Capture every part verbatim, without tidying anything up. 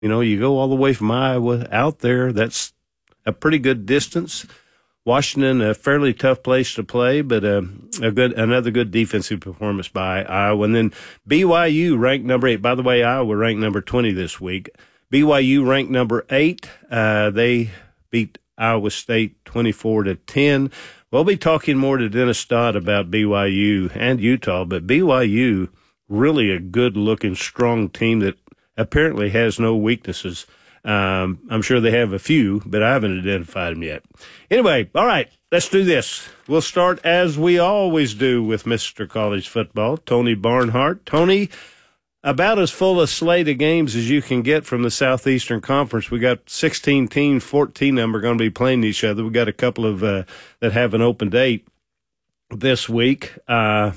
You know, you go all the way from Iowa out there. That's a pretty good distance. Washington, a fairly tough place to play, but uh, a good another good defensive performance by Iowa. And then B Y U ranked number eight. By the way, Iowa ranked number twenty this week. B Y U ranked number eight. Uh, they beat Iowa State twenty-four to ten. We'll be talking more to Dennis Stott about B Y U and Utah, but B Y U, really a good-looking, strong team that apparently has no weaknesses. Um, I'm sure they have a few, but I haven't identified them yet. Anyway, all right, let's do this. We'll start as we always do with Mister College Football, Tony Barnhart. Tony, about as full a slate of games as you can get from the Southeastern Conference. We got sixteen teams, fourteen of them are going to be playing each other. We got a couple of uh, that have an open date this week. Uh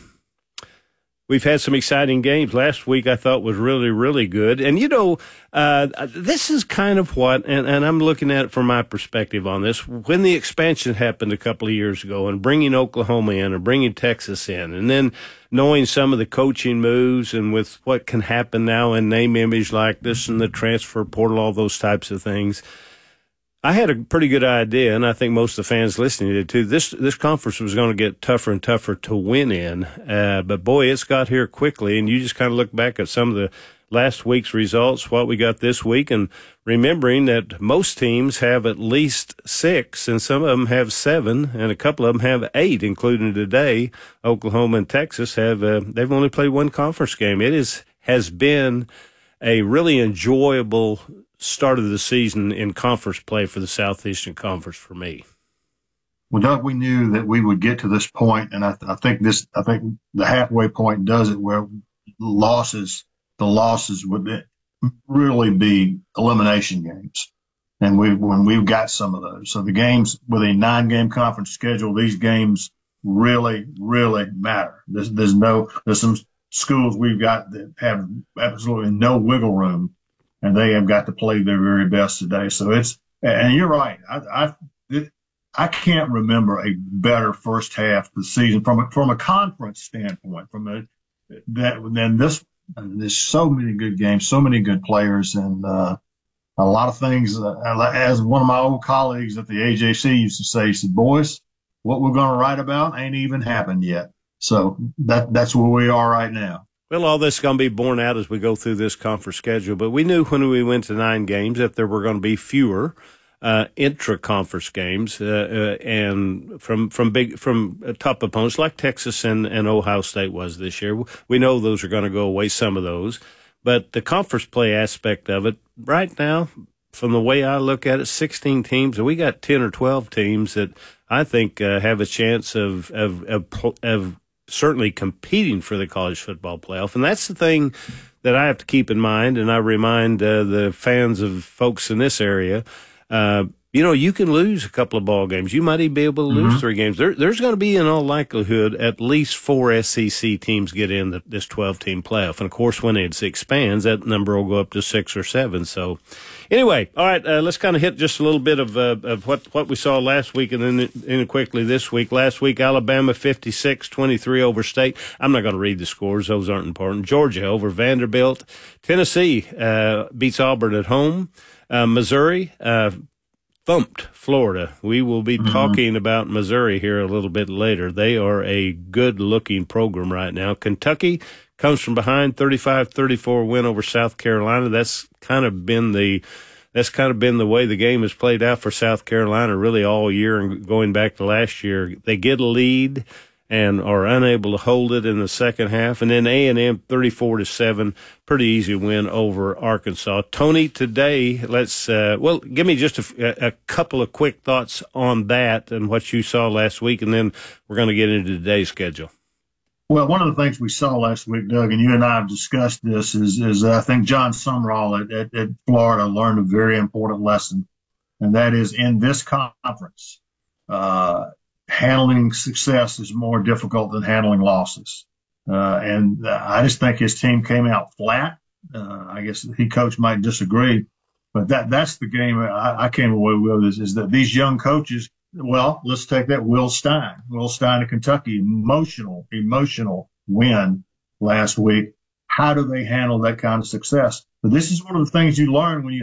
We've had some exciting games. Last week I thought was really, really good. And, you know, uh, this is kind of what, and, and I'm looking at it from my perspective on this, when the expansion happened a couple of years ago and bringing Oklahoma in and bringing Texas in, and then knowing some of the coaching moves and with what can happen now in name, image like this and the transfer portal, all those types of things, I had a pretty good idea, and I think most of the fans listening did too. This this conference was going to get tougher and tougher to win in, uh, but boy, it's got here quickly. And you just kind of look back at some of the last week's results, what we got this week, and remembering that most teams have at least six, and some of them have seven, and a couple of them have eight, including today. Oklahoma and Texas have uh, they've only played one conference game. It is has been a really enjoyable start of the season in conference play for the Southeastern Conference for me. Well, Doug, we knew that we would get to this point, and I, th- I think this, I think the halfway point does it, where losses, the losses would be, really be elimination games, and we when we've got some of those. So the games with a nine-game conference schedule, these games really, really matter. There's, there's no, there's some schools we've got that have absolutely no wiggle room, and they have got to play their very best today. So it's, and you're right. I, I, it, I can't remember a better first half of the season from a, from a conference standpoint, from a, that, than this. And there's so many good games, so many good players, and, uh, a lot of things. Uh, as one of my old colleagues at the A J C used to say, he said, boys, what we're going to write about ain't even happened yet. So that, that's where we are right now. Well, all this is going to be borne out as we go through this conference schedule, but we knew when we went to nine games that there were going to be fewer uh, intra-conference games, uh, uh, and from from big from top opponents like Texas and, and Ohio State was this year. We know those are going to go away, some of those, but the conference play aspect of it right now, from the way I look at it, sixteen teams, and we got ten or twelve teams that I think uh, have a chance of of of, of certainly competing for the college football playoff. And that's the thing that I have to keep in mind, and I remind uh, the fans of folks in this area, uh, you know, you can lose a couple of ball games. You might even be able to lose mm-hmm. three games. There, there's going to be, in all likelihood, at least four S E C teams get in the, this twelve-team playoff. And, of course, when it expands, that number will go up to six or seven. So, anyway, all right, uh, let's kind of hit just a little bit of uh, of what, what we saw last week and then in quickly this week. Last week, Alabama fifty-six twenty-three over State. I'm not going to read the scores. Those aren't important. Georgia over Vanderbilt. Tennessee uh, beats Auburn at home. Uh, Missouri uh, thumped Florida. We will be mm-hmm. talking about Missouri here a little bit later. They are a good-looking program right now. Kentucky comes from behind, thirty-five thirty-four win over South Carolina. That's kind of been the that's kind of been the way the game has played out for South Carolina really all year and going back to last year. They get a lead and are unable to hold it in the second half. And then A and M thirty-four to seven, pretty easy win over Arkansas. Tony, today, let's, uh, well, give me just a, a couple of quick thoughts on that and what you saw last week, and then we're going to get into today's schedule. Well, one of the things we saw last week, Doug, and you and I have discussed this, is, is uh, I think John Sumrall at, at, at Florida learned a very important lesson, and that is in this conference, uh, handling success is more difficult than handling losses. Uh, and uh, I just think his team came out flat. Uh, I guess he coach might disagree, but that that's the game I, I came away with is, is that these young coaches, well, let's take that Will Stein. Will Stein of Kentucky, emotional, emotional win last week. How do they handle that kind of success? But this is one of the things you learn when you